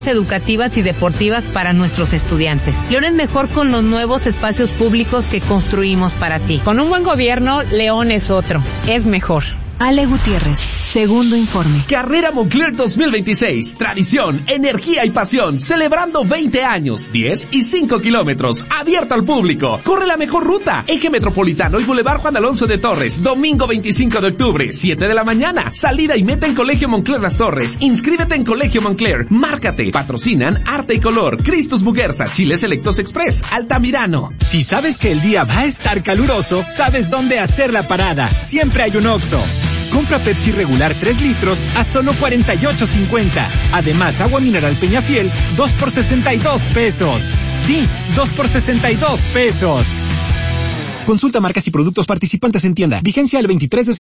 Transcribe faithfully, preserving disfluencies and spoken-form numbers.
educativas y deportivas para nuestros estudiantes. León es mejor con los nuevos espacios públicos que construimos para ti. Con un buen gobierno, León es otro. Es mejor. Ale Gutiérrez, segundo informe. Carrera Moncler dos mil veintiséis. Tradición, energía y pasión. Celebrando veinte años, diez y cinco kilómetros. Abierta al público. Corre la mejor ruta. Eje Metropolitano y Boulevard Juan Alonso de Torres. Domingo veinticinco de octubre, siete de la mañana. Salida y meta en Colegio Moncler Las Torres. Inscríbete en Colegio Moncler. Márcate. Patrocinan Arte y Color. Cristus Muguerza. Chiles Selectos Express. Altamirano. Si sabes que el día va a estar caluroso, sabes dónde hacer la parada. Siempre hay un Oxxo. Compra Pepsi regular tres litros a solo cuarenta y ocho cincuenta. Además, agua mineral Peñafiel, dos por sesenta y dos pesos. Sí, dos por sesenta y dos pesos. Consulta marcas y productos participantes en tienda. Vigencia el veintitrés de